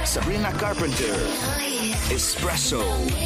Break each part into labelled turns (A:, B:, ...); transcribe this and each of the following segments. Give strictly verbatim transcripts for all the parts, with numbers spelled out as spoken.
A: Sabrina Carpenter, Espresso.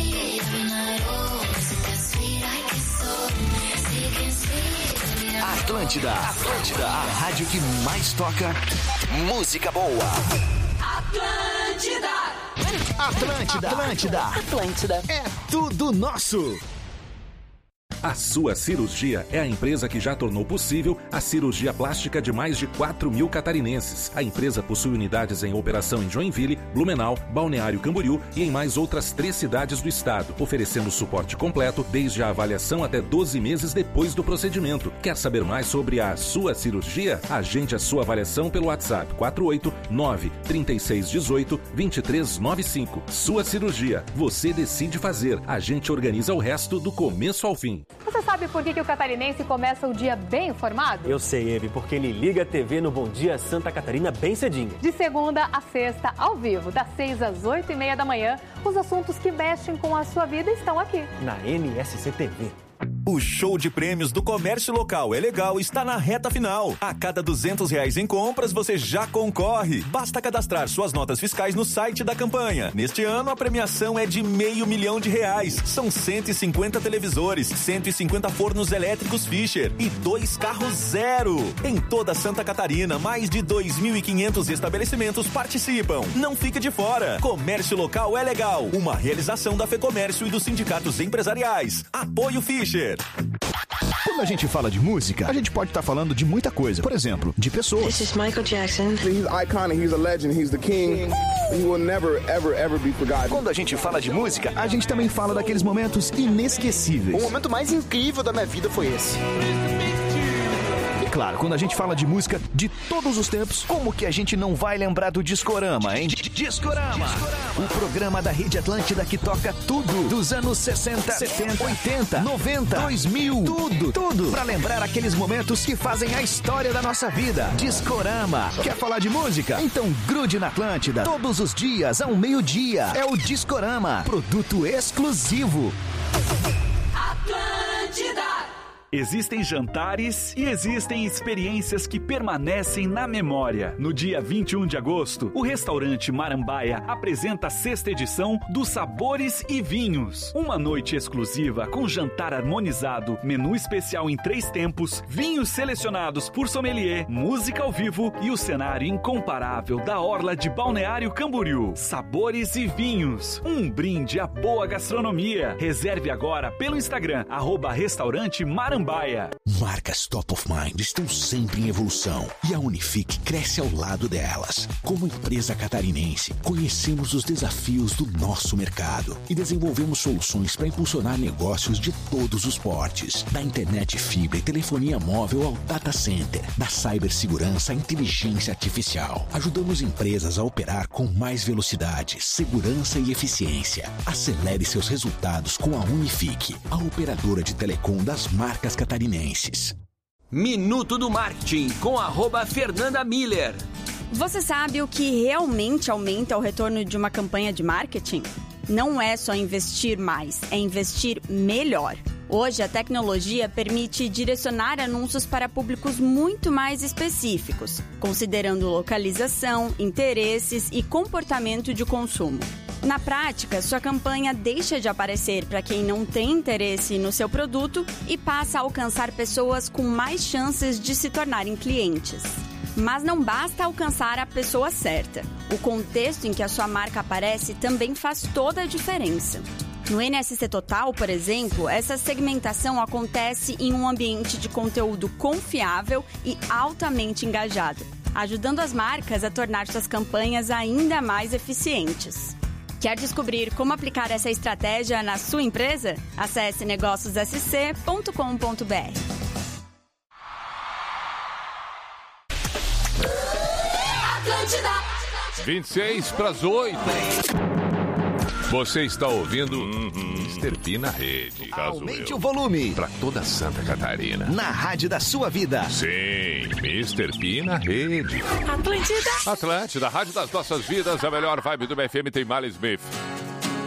A: Atlântida, Atlântida, a rádio que mais toca música boa.
B: Atlântida.
A: Atlântida, Atlântida, Atlântida, é tudo nosso.
C: A Sua Cirurgia é a empresa que já tornou possível a cirurgia plástica de mais de quatro mil catarinenses. A empresa possui unidades em operação em Joinville, Blumenau, Balneário Camboriú e em mais outras três cidades do estado, oferecendo suporte completo desde a avaliação até doze meses depois do procedimento. Quer saber mais sobre a Sua Cirurgia? Agende a sua avaliação pelo WhatsApp quatro oito nove, três seis um oito, dois três nove cinco. Sua Cirurgia. Você decide fazer. A gente organiza o resto do começo ao fim.
D: Você sabe por que, que o catarinense começa o dia bem informado?
E: Eu sei, Eve, porque ele liga a T V no Bom Dia Santa Catarina bem cedinho.
D: De segunda a sexta, ao vivo, das seis às oito e meia da manhã, os assuntos que mexem com a sua vida estão aqui.
E: Na N S C T V.
F: O show de prêmios do comércio local é legal, está na reta final. A cada duzentos reais em compras, você já concorre. Basta cadastrar suas notas fiscais no site da campanha. Neste ano, a premiação é de meio milhão de reais. São cento e cinquenta televisores, cento e cinquenta fornos elétricos Fischer e dois carros zero. Em toda Santa Catarina, mais de dois mil e quinhentos estabelecimentos participam. Não fique de fora. Comércio local é legal. Uma realização da FEComércio e dos sindicatos empresariais. Apoio Fischer.
A: Quando a gente fala de música, a gente pode estar falando de muita coisa. Por exemplo, de pessoas.
G: This is Michael Jackson.
H: He's iconic, he's a legend, he's the king. He will never, ever, ever be forgotten.
A: Quando a gente fala de música, a gente também fala daqueles momentos inesquecíveis.
I: O momento mais incrível da minha vida foi esse.
A: E claro, quando a gente fala de música de todos os tempos, como que a gente não vai lembrar do Discorama, hein? Discorama! O programa da Rede Atlântida que toca tudo dos anos sessenta, setenta, oitenta, noventa, dois mil, tudo, tudo, pra lembrar aqueles momentos que fazem a história da nossa vida. Discorama. Quer falar de música? Então grude na Atlântida. Todos os dias, ao meio-dia. É o Discorama. Produto exclusivo.
B: Atlântida.
J: Existem jantares e existem experiências que permanecem na memória. No dia vinte e um de agosto, o restaurante Marambaia apresenta a sexta edição dos Sabores e Vinhos. Uma noite exclusiva com jantar harmonizado, menu especial em três tempos, vinhos selecionados por sommelier, música ao vivo e o cenário incomparável da orla de Balneário Camboriú. Sabores e Vinhos, um brinde à boa gastronomia. Reserve agora pelo Instagram, arroba restaurante Marambaia.
K: Marcas top of mind estão sempre em evolução e a Unifique cresce ao lado delas. Como empresa catarinense, conhecemos os desafios do nosso mercado e desenvolvemos soluções para impulsionar negócios de todos os portes, da internet fibra e telefonia móvel ao data center, da cibersegurança à inteligência artificial. Ajudamos empresas a operar com mais velocidade, segurança e eficiência. Acelere seus resultados com a Unifique, a operadora de telecom das marcas catarinenses.
L: Minuto do Marketing com arroba Fernanda Miller.
M: Você sabe o que realmente aumenta o retorno de uma campanha de marketing? Não é só investir mais, é investir melhor. Hoje, a tecnologia permite direcionar anúncios para públicos muito mais específicos, considerando localização, interesses e comportamento de consumo. Na prática, sua campanha deixa de aparecer para quem não tem interesse no seu produto e passa a alcançar pessoas com mais chances de se tornarem clientes. Mas não basta alcançar a pessoa certa. O contexto em que a sua marca aparece também faz toda a diferença. No N S C Total, por exemplo, essa segmentação acontece em um ambiente de conteúdo confiável e altamente engajado, ajudando as marcas a tornar suas campanhas ainda mais eficientes. Quer descobrir como aplicar essa estratégia na sua empresa? Acesse negócios s c ponto com ponto b r.
N: vinte e seis para as oito. Você está ouvindo mister P na rede.
A: Aumente o volume.
N: Para toda Santa Catarina.
A: Na rádio da sua vida.
N: Sim, mister P na rede.
B: Atlântida.
N: Atlântida, a rádio das nossas vidas. A melhor vibe do B F M tem Miley Smith.